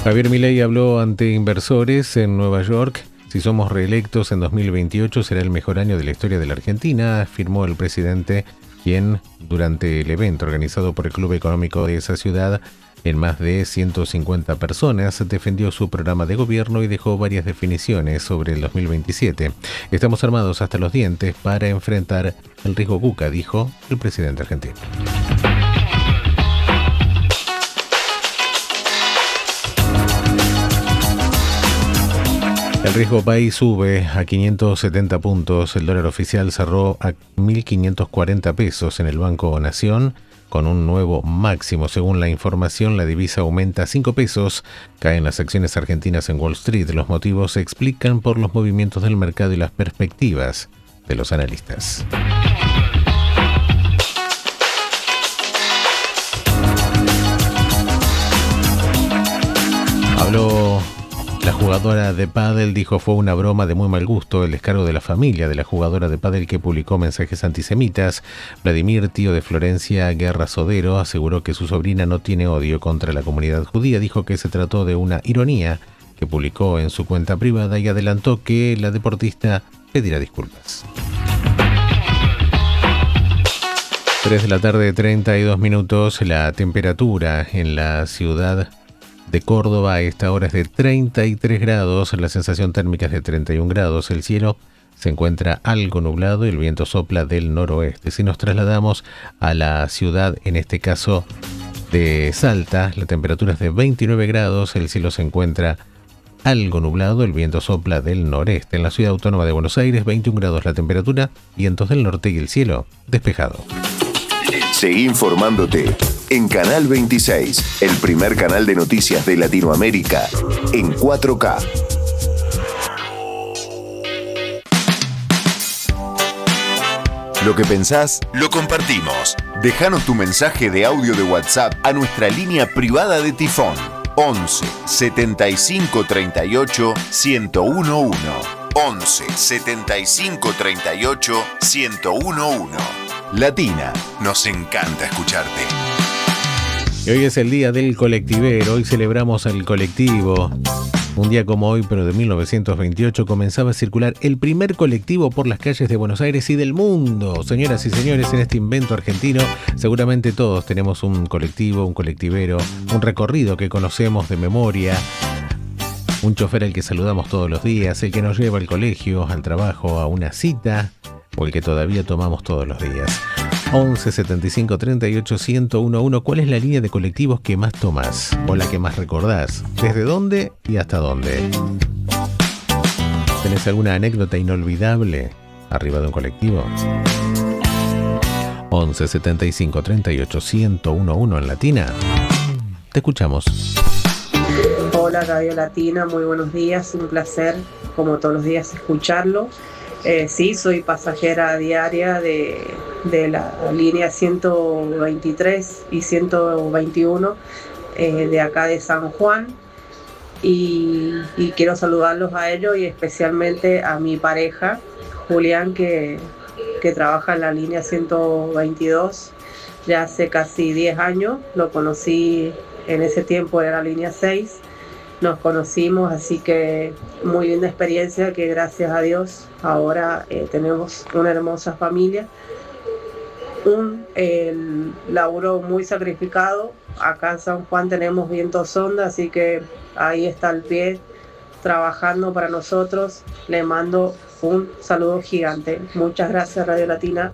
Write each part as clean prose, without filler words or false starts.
Javier Milei habló ante inversores en Nueva York. Si somos reelectos en 2028 será el mejor año de la historia de la Argentina, afirmó el presidente, quien durante el evento organizado por el Club Económico de esa ciudad, en más de 150 personas, defendió su programa de gobierno y dejó varias definiciones sobre el 2027. Estamos armados hasta los dientes para enfrentar el riesgo Cuca, dijo el presidente argentino. El riesgo país sube a 570 puntos. El dólar oficial cerró a 1.540 pesos en el Banco Nación, con un nuevo máximo. Según la información, la divisa aumenta 5 pesos. Caen las acciones argentinas en Wall Street. Los motivos se explican por los movimientos del mercado y las perspectivas de los analistas. Habló la jugadora de pádel, dijo fue una broma de muy mal gusto el descargo de la familia de la jugadora de pádel que publicó mensajes antisemitas. Vladimir, tío de Florencia Guerra Sodero, aseguró que su sobrina no tiene odio contra la comunidad judía. Dijo que se trató de una ironía que publicó en su cuenta privada y adelantó que la deportista pedirá disculpas. 3 de la tarde, 32 minutos. La temperatura en la ciudad de Córdoba a esta hora es de 33 grados, la sensación térmica es de 31 grados, el cielo se encuentra algo nublado y el viento sopla del noroeste. Si nos trasladamos a la ciudad, en este caso de Salta, la temperatura es de 29 grados, el cielo se encuentra algo nublado, el viento sopla del noreste. En la ciudad autónoma de Buenos Aires, 21 grados la temperatura, vientos del norte y el cielo despejado. Seguí informándote en Canal 26, el primer canal de noticias de Latinoamérica en 4K. Lo que pensás, lo compartimos. Déjanos tu mensaje de audio de WhatsApp a nuestra línea privada de Tifón 11 75 38 1011. 11 75 38 1011. Latina, nos encanta escucharte. Y hoy es el día del colectivero, hoy celebramos al colectivo. Un día como hoy, pero de 1928, comenzaba a circular el primer colectivo por las calles de Buenos Aires y del mundo. Señoras y señores, en este invento argentino, seguramente todos tenemos un colectivo, un colectivero, un recorrido que conocemos de memoria, un chofer al que saludamos todos los días, el que nos lleva al colegio, al trabajo, a una cita, o el que todavía tomamos todos los días. 11 75 38 1011. ¿Cuál es la línea de colectivos que más tomás o la que más recordás? ¿Desde dónde y hasta dónde? ¿Tenés alguna anécdota inolvidable arriba de un colectivo? 11 75 38 1011 en Latina. Te escuchamos. Hola Radio Latina, muy buenos días, un placer como todos los días escucharlo. Sí, soy pasajera diaria de la línea 123 y 121 de acá de San Juan y quiero saludarlos a ellos y especialmente a mi pareja, Julián, que trabaja en la línea 122 ya hace casi 10 años. Lo conocí en ese tiempo, era la línea 6. Nos conocimos, así que muy linda experiencia que gracias a Dios ahora tenemos una hermosa familia. Un laburo muy sacrificado. Acá en San Juan tenemos viento sonda, así que ahí está el pie trabajando para nosotros. Le mando un saludo gigante. Muchas gracias Radio Latina.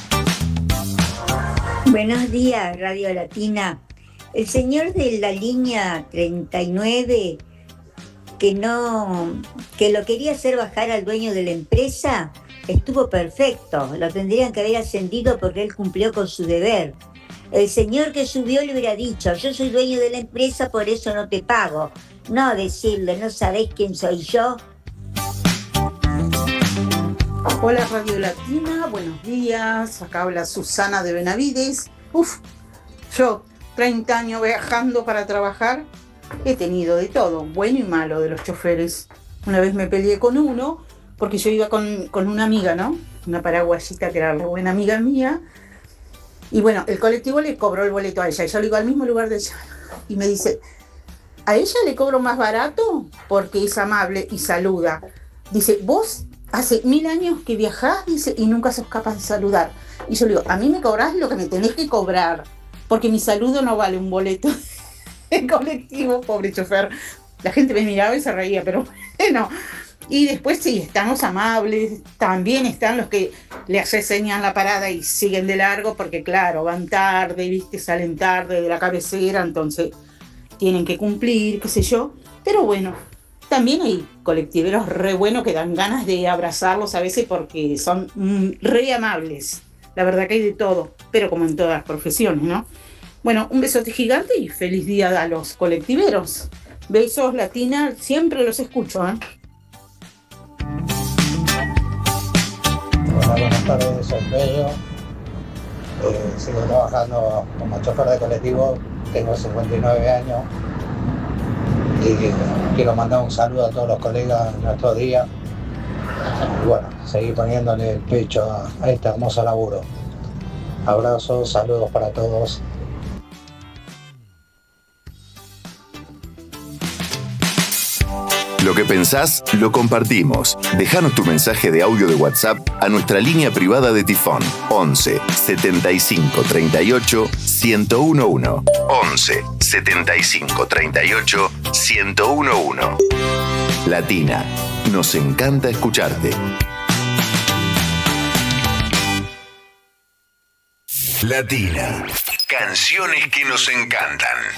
Buenos días Radio Latina. El señor de la línea 39 que lo quería hacer bajar al dueño de la empresa estuvo perfecto, lo tendrían que haber ascendido porque él cumplió con su deber. El señor que subió le hubiera dicho: yo soy dueño de la empresa, por eso no te pago. No decirle: no sabés quién soy yo. Hola Radio Latina, buenos días. Acá habla Susana de Benavides. Yo 30 años viajando para trabajar, he tenido de todo, bueno y malo, de los choferes. Una vez me peleé con uno, porque yo iba con una amiga, ¿no? Una paraguayita que era la buena amiga mía. Y bueno, el colectivo le cobró el boleto a ella. Y yo le digo al mismo lugar de ella. Y me dice: a ella le cobro más barato porque es amable y saluda. Dice, vos hace 1000 años que viajás, dice, y nunca sos capaz de saludar. Y yo le digo, a mí me cobrás lo que me tenés que cobrar, porque mi saludo no vale un boleto de colectivo, pobre chofer. La gente me miraba y se reía, pero bueno. Y después sí, están los amables, también están los que le haces señas la parada y siguen de largo, porque claro, van tarde, ¿viste? Salen tarde de la cabecera, entonces tienen que cumplir, qué sé yo. Pero bueno, también hay colectiveros re buenos que dan ganas de abrazarlos a veces porque son re amables. La verdad que hay de todo, pero como en todas las profesiones, ¿no? Bueno, un besote gigante y feliz día a los colectiveros. Besos, Latina, siempre los escucho, ¿eh? Hola, buenas tardes, soy Pedro. Sigo trabajando como chofer de colectivo, tengo 59 años y quiero mandar un saludo a todos los colegas de nuestro día y bueno, seguir poniéndole el pecho a este hermoso laburo. Abrazos, saludos para todos. Lo que pensás, lo compartimos. Dejanos tu mensaje de audio de WhatsApp a nuestra línea privada de Tifón 11 75 38 1011. 11 75 38 1011. Latina, nos encanta escucharte. Latina, canciones que nos encantan.